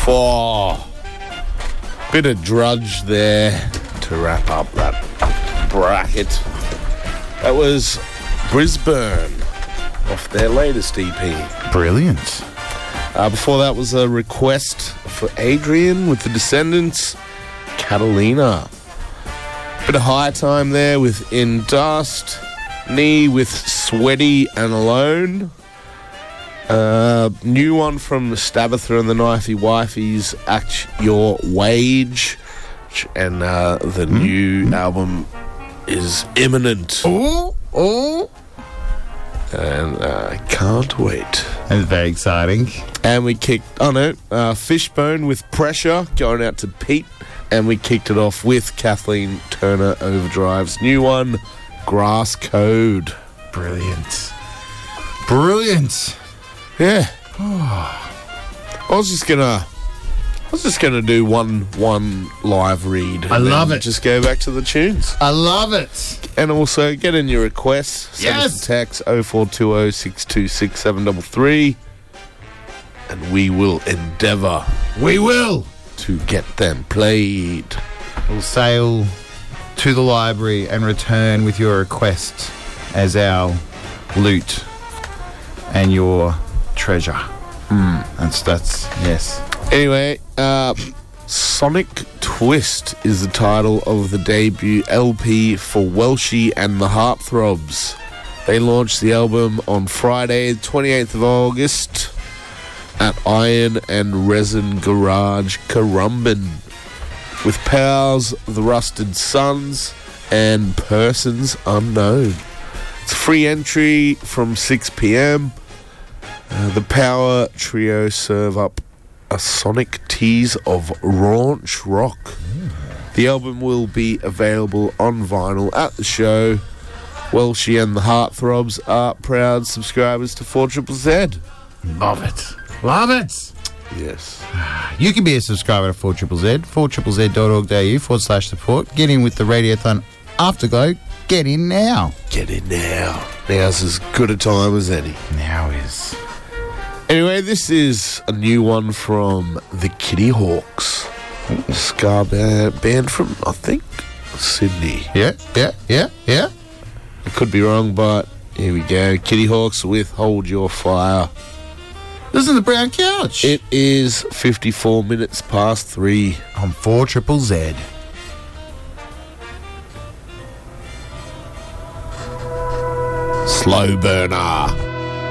Oh, bit of Drudge there to wrap up that bracket. That was Brisbane off their latest EP. Brilliant. Before that was a request for Adrian with the Descendants, Catalina. Bit of High Time there with In Dust. Knee with Sweaty and Alone. New one from Stabitha and the Knifey Wifeys, Act Your Wage. And the new album is imminent. Oh. And I can't wait. That's very exciting. And we kicked, Fishbone with Pressure, going out to Pete. And we kicked it off with Kathleen Turner Overdrive's new one, Grass Code. Brilliant. Yeah. I was just gonna do one live read. I love it. Just go back to the tunes. I love it. And also get in your requests. Send us a text 0420 626 733, and we will endeavour. We will. To get them played. We'll sail to the library and return with your request as our loot and your treasure. That's yes. Anyway, Sonic Twist is the title of the debut LP for Welshie and the Heartthrobs. They launched the album on Friday, 28th of August at Iron and Resin Garage, Currumbin, with Pals, The Rusted Sons, and Persons Unknown. It's free entry from 6 p.m. The Power Trio serve up a sonic tease of raunch rock. The album will be available on vinyl at the show. Welshie and the Heartthrobs are proud subscribers to 4ZZZ. Love it. Love it. Yes. You can be a subscriber to 4ZZZ, 4ZZZ.org.au/support. Get in with the Radiothon Afterglow. Get in now. Get in now. Now's as good a time as any. Now is. Anyway, this is a new one from the Kitty Hawks. A ska band from, I think, Sydney. Yeah. I could be wrong, but here we go. Kitty Hawks with Hold Your Fire. This is the Brown Couch. It is 54 minutes past 3. On 4ZZZ. Slow burner.